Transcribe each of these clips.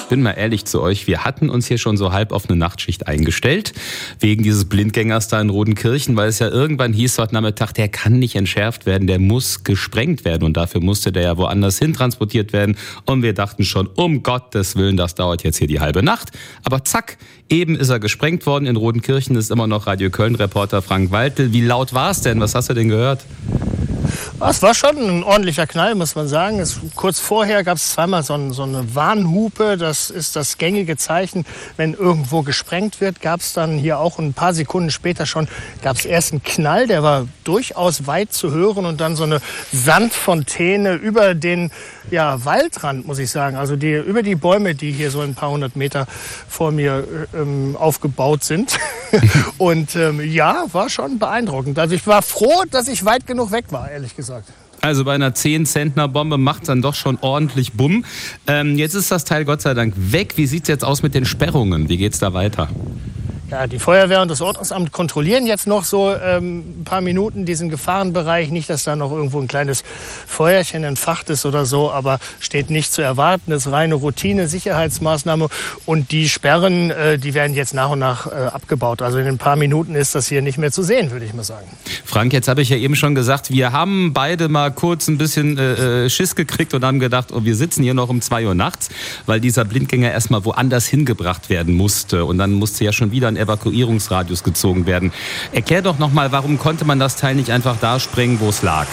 bin mal ehrlich zu euch, wir hatten uns hier schon so halb auf eine Nachtschicht eingestellt, wegen dieses Blindgängers da in Rodenkirchen, weil es ja irgendwann hieß heute Nachmittag, der kann nicht entschärft werden, der muss gesprengt werden und dafür musste der ja woanders hin transportiert werden und wir dachten schon, um Gottes Willen, das dauert jetzt hier die halbe Nacht, aber zack, eben ist er gesprengt worden in Rodenkirchen, ist immer noch Radio Köln-Reporter Frank Waltel. Wie laut war es denn? Was hast du denn gehört? Es war schon ein ordentlicher Knall, muss man sagen. Kurz vorher gab es zweimal so eine Warnhupe. Das ist das gängige Zeichen, wenn irgendwo gesprengt wird. Gab es dann hier auch ein paar Sekunden später schon, gab es erst einen Knall, der war durchaus weit zu hören und dann so eine Sandfontäne über den Waldrand, muss ich sagen. Also über die Bäume, die hier so ein paar hundert Meter vor mir aufgebaut sind. Und war schon beeindruckend. Also ich war froh, dass ich weit genug weg war, ehrlich gesagt. Also bei einer 10-Zentner-Bombe macht es dann doch schon ordentlich Bumm. Jetzt ist das Teil Gott sei Dank weg. Wie sieht es jetzt aus mit den Sperrungen? Wie geht's da weiter? Ja, die Feuerwehr und das Ordnungsamt kontrollieren jetzt noch so ein paar Minuten diesen Gefahrenbereich. Nicht, dass da noch irgendwo ein kleines Feuerchen entfacht ist oder so, aber steht nicht zu erwarten. Das ist reine Routine, Sicherheitsmaßnahme. Und die Sperren, die werden jetzt nach und nach abgebaut. Also in ein paar Minuten ist das hier nicht mehr zu sehen, würde ich mal sagen. Frank, jetzt habe ich ja eben schon gesagt, wir haben beide mal kurz ein bisschen Schiss gekriegt und haben gedacht, wir sitzen hier noch um 2 Uhr nachts, weil dieser Blindgänger erstmal woanders hingebracht werden musste. Und dann musste ja schon wieder ein Evakuierungsradius gezogen werden. Erklär doch nochmal, warum konnte man das Teil nicht einfach da sprengen, wo es lag?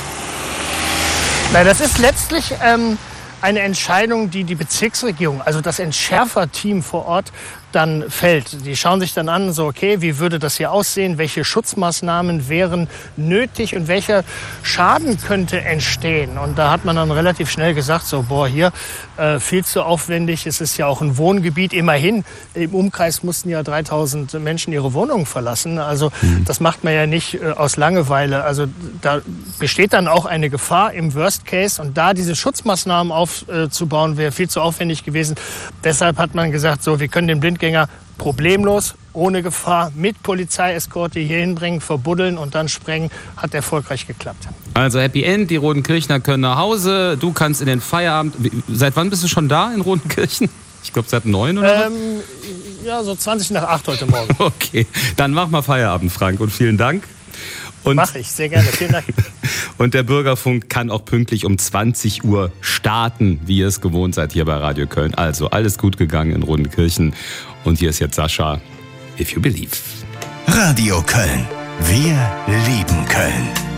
Na, das ist letztlich eine Entscheidung, die die Bezirksregierung, also das Entschärferteam vor Ort, dann fällt. Die schauen sich dann an, so okay, wie würde das hier aussehen, welche Schutzmaßnahmen wären nötig und welcher Schaden könnte entstehen. Und da hat man dann relativ schnell gesagt, so hier viel zu aufwendig, es ist ja auch ein Wohngebiet, immerhin. Im Umkreis mussten ja 3000 Menschen ihre Wohnungen verlassen, also das macht man ja nicht aus Langeweile. Also da besteht dann auch eine Gefahr im Worst Case und da diese Schutzmaßnahmen aufzubauen, wäre viel zu aufwendig gewesen. Deshalb hat man gesagt, so wir können den Blindgänger problemlos, ohne Gefahr, mit Polizeieskorte hier hinbringen, verbuddeln und dann sprengen. Hat erfolgreich geklappt. Also Happy End, die Rodenkirchner können nach Hause, du kannst in den Feierabend. Seit wann bist du schon da in Rodenkirchen? Ich glaube seit 9 oder so? So 20 nach 8 heute Morgen. Okay, dann mach mal Feierabend, Frank, und vielen Dank. Mach ich, sehr gerne, vielen Dank. Und der Bürgerfunk kann auch pünktlich um 20 Uhr starten, wie ihr es gewohnt seid hier bei Radio Köln. Also alles gut gegangen in Rodenkirchen. Und hier ist jetzt Sascha, If You Believe. Radio Köln. Wir lieben Köln.